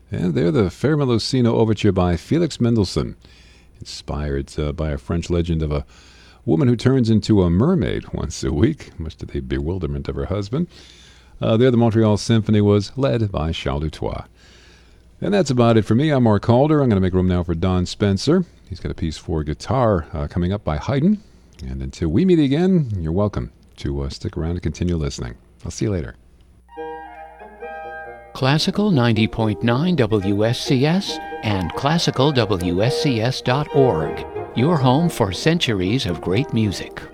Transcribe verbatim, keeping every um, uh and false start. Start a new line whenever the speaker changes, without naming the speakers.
And they're the Fairmelosino Overture by Felix Mendelssohn, inspired uh, by a French legend of a woman who turns into a mermaid once a week, much to the bewilderment of her husband. Uh, there, the Montreal Symphony was led by Charles Dutoit. And that's about it for me. I'm Mark Calder. I'm going to make room now for Don Spencer. He's got a piece for guitar uh, coming up by Haydn. And until we meet again, you're welcome to uh, stick around and continue listening. I'll see you later.
Classical ninety point nine W S C S and classical W S C S dot org. Your home for centuries of great music.